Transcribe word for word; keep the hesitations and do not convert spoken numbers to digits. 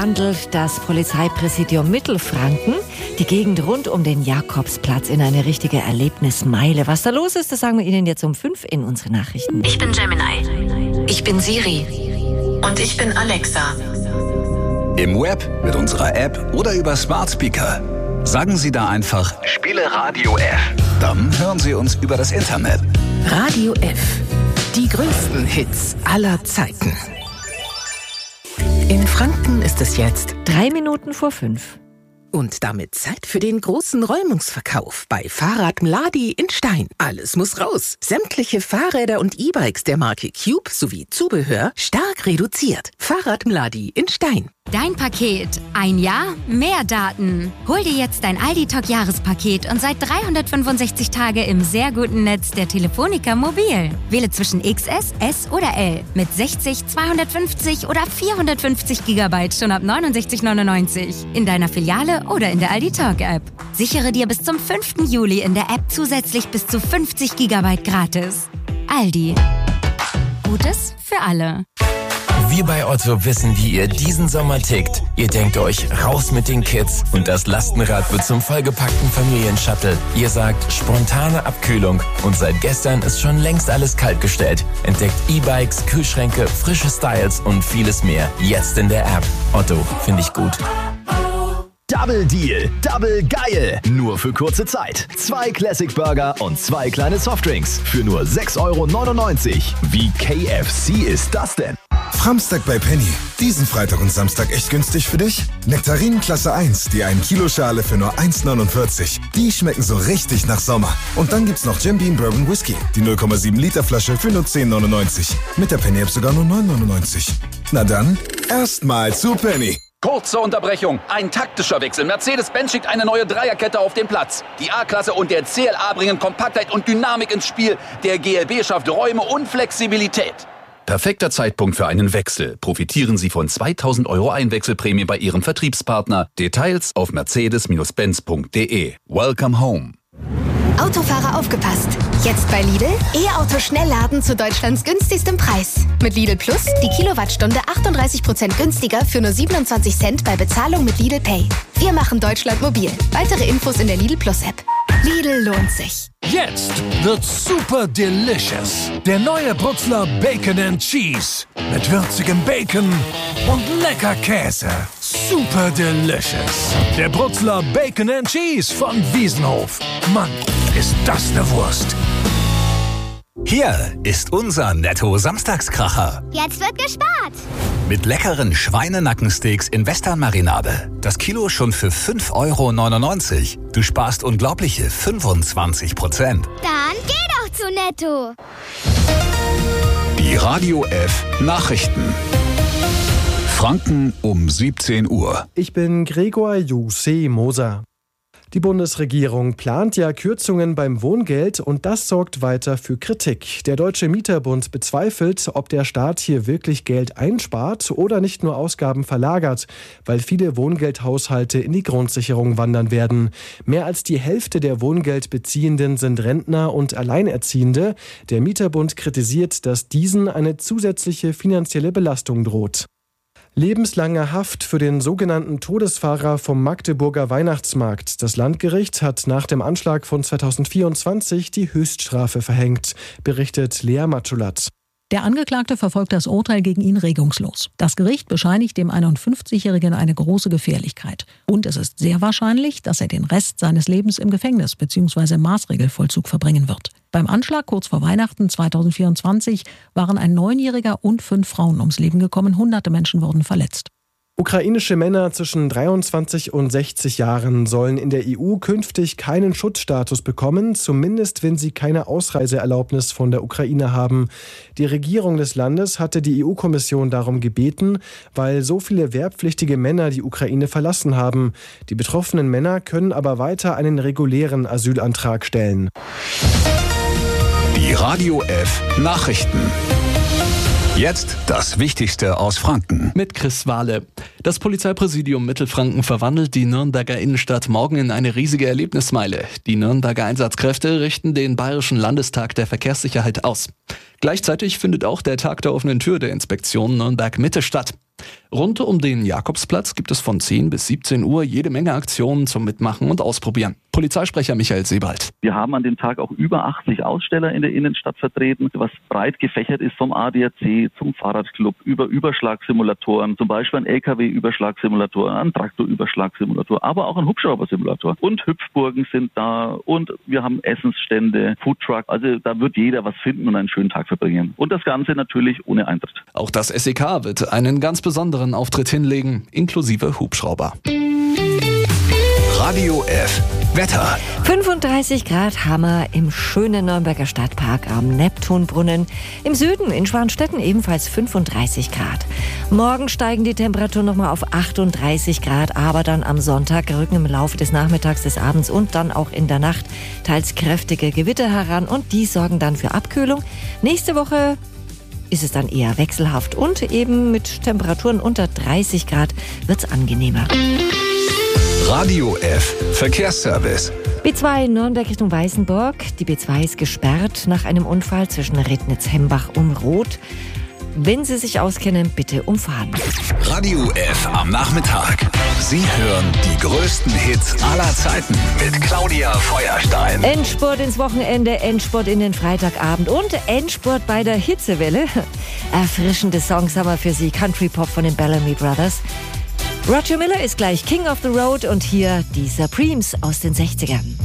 Handelt das Polizeipräsidium Mittelfranken die Gegend rund um den Jakobsplatz in eine richtige Erlebnismeile. Was da los ist, das sagen wir Ihnen jetzt um fünf in unseren Nachrichten. Ich bin Gemini. Ich bin Siri. Und ich bin Alexa. Im Web, mit unserer App oder über Smart Speaker. Sagen Sie da einfach, spiele Radio F. Dann hören Sie uns über das Internet. Radio F. Die größten Hits aller Zeiten. In Franken ist es jetzt Drei Minuten vor fünf. und damit Zeit für den großen Räumungsverkauf bei Fahrrad Mladi in Stein. Alles muss raus. Sämtliche Fahrräder und E-Bikes der Marke Cube sowie Zubehör stark reduziert. Fahrrad Mladi in Stein. Dein Paket. Ein Jahr, mehr Daten. Hol dir jetzt dein Aldi-Talk-Jahrespaket und seit dreihundertfünfundsechzig Tage im sehr guten Netz der Telefonica Mobil. Wähle zwischen X S, S oder L mit sechzig, zweihundertfünfzig oder vierhundertfünfzig Gigabyte schon ab neunundsechzig neunundneunzig in deiner Filiale oder in der Aldi-Talk-App. Sichere dir bis zum fünften Juli in der App zusätzlich bis zu fünfzig Gigabyte gratis. Aldi. Gutes für alle. Wir bei Otto wissen, wie ihr diesen Sommer tickt. Ihr denkt euch, raus mit den Kids und das Lastenrad wird zum vollgepackten Familienshuttle. Ihr sagt, spontane Abkühlung und seit gestern ist schon längst alles kaltgestellt. Entdeckt E-Bikes, Kühlschränke, frische Styles und vieles mehr. Jetzt in der App. Otto, finde ich gut. Double Deal, Double geil. Nur für kurze Zeit. Zwei Classic Burger und zwei kleine Softdrinks für nur sechs Euro neunundneunzig. Wie K F C ist das denn? Framstag bei Penny. Diesen Freitag und Samstag echt günstig für dich? Nektarinen Klasse eins, die ein Kilo Schale für nur eins neunundvierzig. Die schmecken so richtig nach Sommer. Und dann gibt's noch Jim Beam Bourbon Whisky. Die null Komma sieben Liter Flasche für nur zehn neunundneunzig. Mit der Penny App sogar nur neun neunundneunzig. Na dann, erstmal zu Penny. Kurze Unterbrechung. Ein taktischer Wechsel. Mercedes-Benz schickt eine neue Dreierkette auf den Platz. Die A-Klasse und der C L A bringen Kompaktheit und Dynamik ins Spiel. Der G L B schafft Räume und Flexibilität. Perfekter Zeitpunkt für einen Wechsel. Profitieren Sie von zweitausend Euro Einwechselprämie bei Ihrem Vertriebspartner. Details auf mercedes Benz punkt de. Welcome home. Autofahrer aufgepasst! Jetzt bei Lidl E-Auto Schnellladen zu Deutschlands günstigstem Preis. Mit Lidl Plus die Kilowattstunde achtunddreißig Prozent günstiger für nur siebenundzwanzig Cent bei Bezahlung mit Lidl Pay. Wir machen Deutschland mobil. Weitere Infos in der Lidl Plus App. Lidl lohnt sich. Jetzt wird's super delicious. Der neue Brutzler Bacon and Cheese. Mit würzigem Bacon und lecker Käse. Super delicious. Der Brutzler Bacon and Cheese von Wiesenhof. Mann, ist das eine Wurst. Hier ist unser Netto-Samstagskracher. Jetzt wird gespart. Mit leckeren Schweinenackensteaks in Western-Marinade. Das Kilo schon für fünf Euro neunundneunzig. Du sparst unglaubliche fünfundzwanzig Prozent. Dann geh doch zu Netto. Die Radio F Nachrichten. Franken um siebzehn Uhr. Ich bin Gregor Jussi Moser. Die Bundesregierung plant ja Kürzungen beim Wohngeld und das sorgt weiter für Kritik. Der Deutsche Mieterbund bezweifelt, ob der Staat hier wirklich Geld einspart oder nicht nur Ausgaben verlagert, weil viele Wohngeldhaushalte in die Grundsicherung wandern werden. Mehr als die Hälfte der Wohngeldbeziehenden sind Rentner und Alleinerziehende. Der Mieterbund kritisiert, dass diesen eine zusätzliche finanzielle Belastung droht. Lebenslange Haft für den sogenannten Todesfahrer vom Magdeburger Weihnachtsmarkt. Das Landgericht hat nach dem Anschlag von zweitausendvierundzwanzig die Höchststrafe verhängt, berichtet Lea Matschulat. Der Angeklagte verfolgt das Urteil gegen ihn regungslos. Das Gericht bescheinigt dem einundfünfzigjährigen eine große Gefährlichkeit. Und es ist sehr wahrscheinlich, dass er den Rest seines Lebens im Gefängnis bzw. im Maßregelvollzug verbringen wird. Beim Anschlag kurz vor Weihnachten zweitausendvierundzwanzig waren ein Neunjähriger und fünf Frauen ums Leben gekommen. Hunderte Menschen wurden verletzt. Ukrainische Männer zwischen dreiundzwanzig und sechzig Jahren sollen in der E U künftig keinen Schutzstatus bekommen, zumindest wenn sie keine Ausreiseerlaubnis von der Ukraine haben. Die Regierung des Landes hatte die E U-Kommission darum gebeten, weil so viele wehrpflichtige Männer die Ukraine verlassen haben. Die betroffenen Männer können aber weiter einen regulären Asylantrag stellen. Die Radio F Nachrichten. Jetzt das Wichtigste aus Franken. Mit Chris Wahle. Das Polizeipräsidium Mittelfranken verwandelt die Nürnberger Innenstadt morgen in eine riesige Erlebnismeile. Die Nürnberger Einsatzkräfte richten den Bayerischen Landestag der Verkehrssicherheit aus. Gleichzeitig findet auch der Tag der offenen Tür der Inspektion Nürnberg Mitte statt. Rund um den Jakobsplatz gibt es von zehn bis siebzehn Uhr jede Menge Aktionen zum Mitmachen und Ausprobieren. Polizeisprecher Michael Sebald. Wir haben an dem Tag auch über achtzig Aussteller in der Innenstadt vertreten, was breit gefächert ist vom A D A C zum Fahrradclub über Überschlagsimulatoren, zum Beispiel ein L K W-Überschlagsimulator, ein Traktor-Überschlagsimulator, aber auch ein Hubschrauber-Simulator. Und Hüpfburgen sind da und wir haben Essensstände, Foodtruck. Also da wird jeder was finden und einen schönen Tag verbringen. Und das Ganze natürlich ohne Eintritt. Auch das S E K wird einen ganz besonderen Auftritt hinlegen, inklusive Hubschrauber. Radio F. Wetter. fünfunddreißig Grad Hammer im schönen Nürnberger Stadtpark am Neptunbrunnen. Im Süden in Schwanstetten ebenfalls fünfunddreißig Grad. Morgen steigen die Temperaturen nochmal auf achtunddreißig Grad, aber dann am Sonntag rücken im Laufe des Nachmittags, des Abends und dann auch in der Nacht teils kräftige Gewitter heran und die sorgen dann für Abkühlung. Nächste Woche ist es dann eher wechselhaft und eben mit Temperaturen unter dreißig Grad wird's angenehmer. Radio F. Verkehrsservice. B zwei Nürnberg Richtung Weißenburg. Die B zwei ist gesperrt nach einem Unfall zwischen Rednitz-Hembach und Roth. Wenn Sie sich auskennen, bitte umfahren. Radio F am Nachmittag. Sie hören die größten Hits aller Zeiten mit Claudia Feuerstein. Endspurt ins Wochenende, Endspurt in den Freitagabend und Endspurt bei der Hitzewelle. Erfrischende Songs haben wir für Sie. Country Pop von den Bellamy Brothers. Roger Miller ist gleich King of the Road und hier die Supremes aus den sechzigern.